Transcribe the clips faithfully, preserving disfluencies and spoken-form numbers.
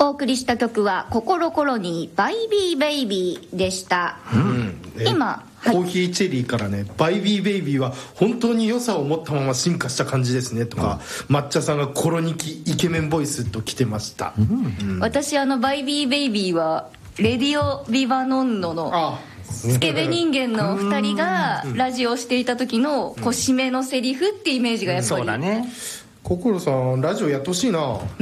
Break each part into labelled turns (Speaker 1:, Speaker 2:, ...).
Speaker 1: お送りした曲はココロコロニーバイビーベイビーでした、うん、今
Speaker 2: コーヒーチェリーからね、バイビーベイビーは本当に良さを持ったまま進化した感じですねとか、うん、抹茶さんがコロニキイケメンボイスと来てました、うん
Speaker 1: うん、私あのバイビーベイビーはレディオビバノンノのスケベ人間のふたりがラジオをしていた時のこう締めのセリフってイメージがやっぱり、
Speaker 3: そうだね。
Speaker 2: 心さんラジオやってほしいな。
Speaker 1: うん、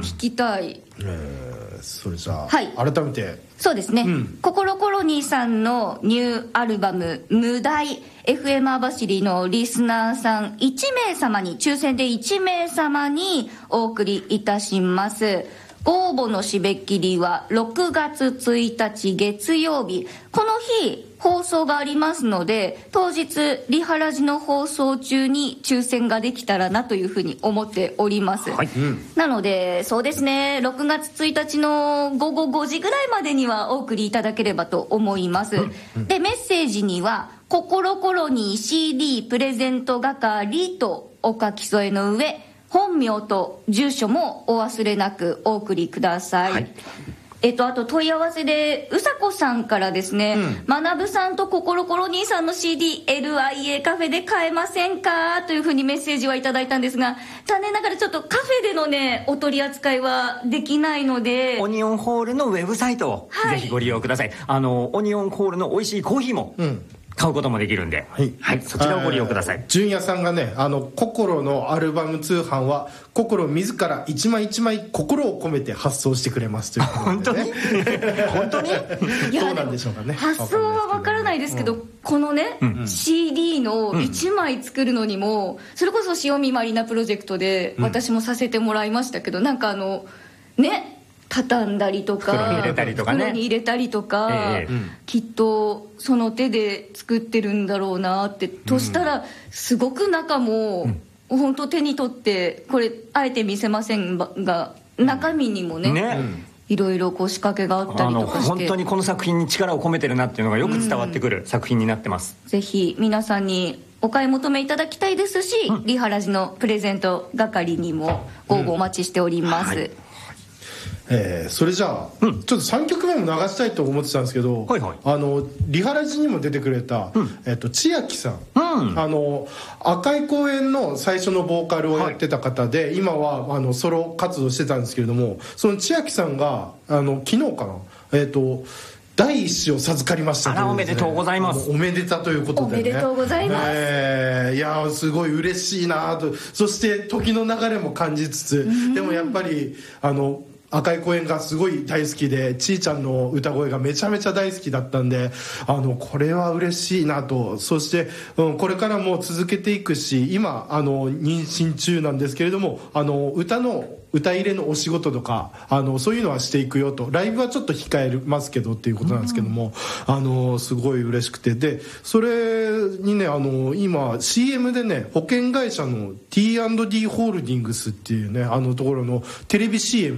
Speaker 1: 聞きたい。
Speaker 2: えー、それじゃあ、
Speaker 1: はい、
Speaker 2: 改めて
Speaker 1: そうですね、うん、ココロコロニーさんのニューアルバム無題 エフエム 網走のリスナーさんいちめいさまに抽選でいちめいさまにお送りいたします。ご応募の締め切りはろくがつついたち月曜日、この日放送がありますので、当日リハラジの放送中に抽選ができたらなというふうに思っております、はい、うん、なのでそうですね、ろくがつついたちのごごごじぐらいまでにはお送りいただければと思います、うんうん、でメッセージにはココロコロニー シーディー プレゼント係とお書き添えの上、本名と住所もお忘れなくお送りください、はい、えっと、あと問い合わせでうさこさんからですね、まなぶさんとココロコロ兄さんの シーディーエルアイエー カフェで買えませんかというふうにメッセージはいただいたんですが、残念ながらちょっとカフェでのねお取り扱いはできないので、
Speaker 3: オニオンホールのウェブサイトをぜひご利用ください、はい、あのオニオンホールの美味しいコーヒーも、うん、買うこともできるんで、はいはい、そちらをご利用ください。
Speaker 2: 純也さんがね、あの心のアルバム通販は心自ら一枚一枚心を込めて発送してくれますということで、ね、
Speaker 3: 本当に本当に
Speaker 2: どうなんでしょうかね。
Speaker 1: 発送は分からないですけど、うん、このね、うん、シーディー のいちまい作るのにも、うん、それこそ塩見マリナプロジェクトで私もさせてもらいましたけど、うん、なんかあのね畳んだりとか
Speaker 3: 袋に入れたりとかね、
Speaker 1: 袋に入れたりとか、
Speaker 3: えーうん、
Speaker 1: きっとその手で作ってるんだろうなって、としたらすごく中も、うん、本当手に取ってこれあえて見せませんが中身にもね、ね、いろいろこう仕掛けがあったりとかして、
Speaker 3: 本当にこの作品に力を込めてるなっていうのがよく伝わってくる作品になってます、
Speaker 1: うん、ぜひ皆さんにお買い求めいただきたいですし、うん、リハラジのプレゼント係にもご応募お待ちしております、うん、はい、
Speaker 2: えー、それじゃあ、うん、ちょっとさんきょくめも流したいと思ってたんですけど、はいはい、あのリハラジにも出てくれた、うん、えー、と千秋さん、うん、あの赤い公園の最初のボーカルをやってた方で、はい、今はあのソロ活動してたんですけれども、その千秋さんがあの昨日かな、えっ、ー、と第一子を授かりましたという、ね、
Speaker 3: あらおめでとうございます。
Speaker 2: おめでたということでね、
Speaker 1: おめでとうございます、
Speaker 2: えー、いやすごい嬉しいなと、そして時の流れも感じつつ、でもやっぱりあの赤い公園がすごい大好きで、ちーちゃんの歌声がめちゃめちゃ大好きだったんで、あのこれは嬉しいなと。そして、うん、これからも続けていくし、今あの妊娠中なんですけれども、あの歌の歌入れのお仕事とかあのそういうのはしていくよと、ライブはちょっと控えますけどっていうことなんですけども、うん、あのすごい嬉しくて、でそれにね、あの今 シーエム でね、保険会社の ティーアンドディー ホールディングスっていうね、あのところのテレビ シーエム